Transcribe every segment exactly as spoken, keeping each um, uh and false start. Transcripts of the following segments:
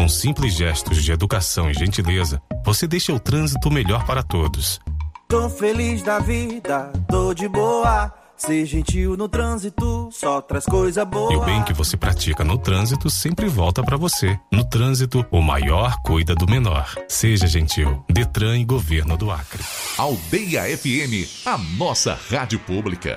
Com simples gestos de educação e gentileza, você deixa o trânsito melhor para todos. Tô feliz da vida, tô de boa. Ser gentil no trânsito só traz coisa boa. E o bem que você pratica no trânsito sempre volta pra você. No trânsito, o maior cuida do menor. Seja gentil. Detran e Governo do Acre. Aldeia F M, a nossa rádio pública.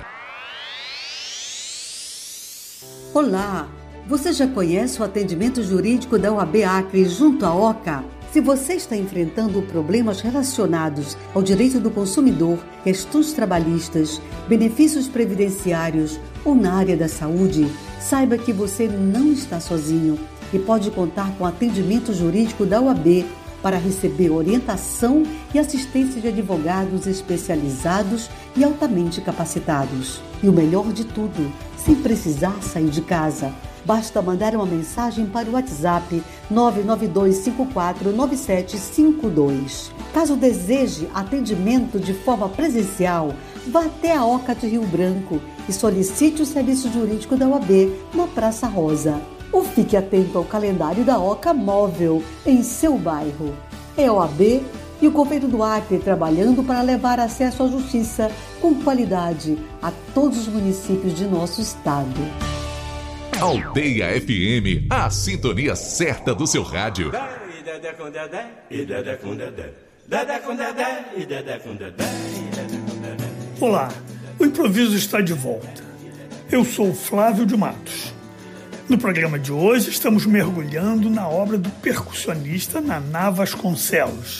Olá! Você já conhece o atendimento jurídico da O A B Acre junto à OCA? Se você está enfrentando problemas relacionados ao direito do consumidor, questões trabalhistas, benefícios previdenciários ou na área da saúde, saiba que você não está sozinho e pode contar com atendimento jurídico da O A B para receber orientação e assistência de advogados especializados e altamente capacitados. E o melhor de tudo, sem precisar sair de casa. Basta mandar uma mensagem para o WhatsApp nove nove dois cinco quatro nove sete cinco dois. Caso deseje atendimento de forma presencial, vá até a OCA de Rio Branco e solicite o serviço jurídico da O A B na Praça Rosa. Ou fique atento ao calendário da OCA móvel em seu bairro. É a O A B e o Governo do Acre trabalhando para levar acesso à justiça com qualidade a todos os municípios de nosso estado. Aldeia F M, a sintonia certa do seu rádio. Olá, o improviso está de volta. Eu sou Flávio de Matos. No programa de hoje estamos mergulhando na obra do percussionista Naná Vasconcelos.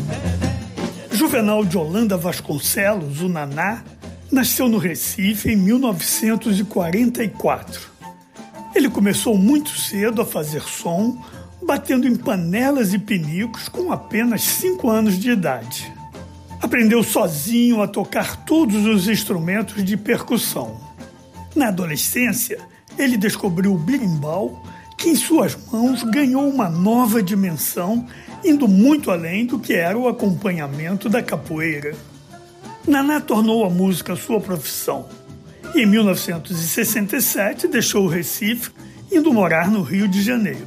Juvenal de Holanda Vasconcelos, o Naná, nasceu no Recife em mil novecentos e quarenta e quatro. Ele começou muito cedo a fazer som, batendo em panelas e pinicos com apenas cinco anos de idade. Aprendeu sozinho a tocar todos os instrumentos de percussão. Na adolescência, ele descobriu o berimbau, que em suas mãos ganhou uma nova dimensão, indo muito além do que era o acompanhamento da capoeira. Naná tornou a música sua profissão. E em mil novecentos e sessenta e sete deixou o Recife, indo morar no Rio de Janeiro.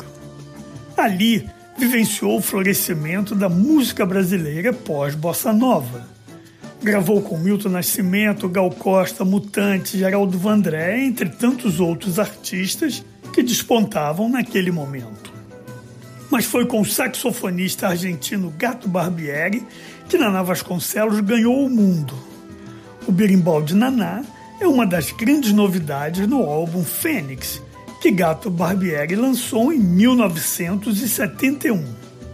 Ali, vivenciou o florescimento da música brasileira pós-bossa nova. Gravou com Milton Nascimento, Gal Costa, Mutante, Geraldo Vandré, entre tantos outros artistas que despontavam naquele momento. Mas foi com o saxofonista argentino Gato Barbieri que Naná Vasconcelos ganhou o mundo. O berimbau de Naná é uma das grandes novidades no álbum Fênix, que Gato Barbieri lançou em mil novecentos e setenta e um.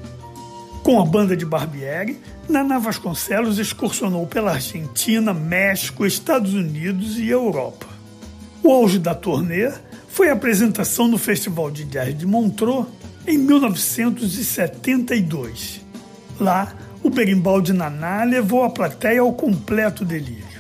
Com a banda de Barbieri, Naná Vasconcelos excursionou pela Argentina, México, Estados Unidos e Europa. O auge da turnê foi a apresentação no Festival de Jazz de Montreux em mil novecentos e setenta e dois. Lá, o berimbau de Naná levou a plateia ao completo delírio.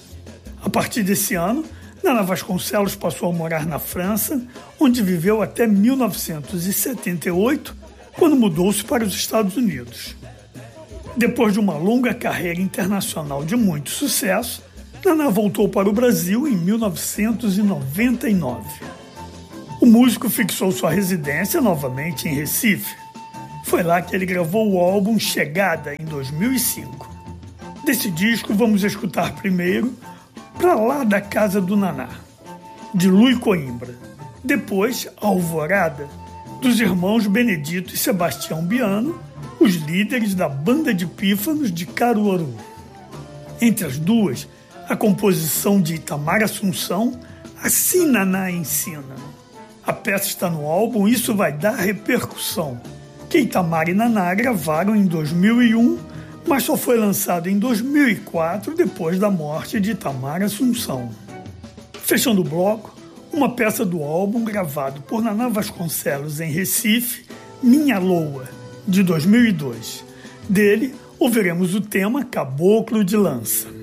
A partir desse ano, Naná Vasconcelos passou a morar na França, onde viveu até mil novecentos e setenta e oito, quando mudou-se para os Estados Unidos. Depois de uma longa carreira internacional de muito sucesso, Naná voltou para o Brasil em mil novecentos e noventa e nove. O músico fixou sua residência novamente em Recife. Foi lá que ele gravou o álbum Chegada, em dois mil e cinco. Desse disco, vamos escutar primeiro Pra Lá da Casa do Naná, de Lui Coimbra. Depois, Alvorada, dos irmãos Benedito e Sebastião Biano, os líderes da Banda de Pífanos de Caruaru. Entre as duas, a composição de Itamar Assunção, Assim Naná Ensina. A peça está no álbum Isso Vai Dar Repercussão, que Itamar e Naná gravaram em dois mil e um, mas só foi lançado em dois mil e quatro, depois da morte de Itamar Assunção. Fechando o bloco, uma peça do álbum gravado por Naná Vasconcelos em Recife, Minha Loa, de dois mil e dois. Dele, ouviremos o tema Caboclo de Lança.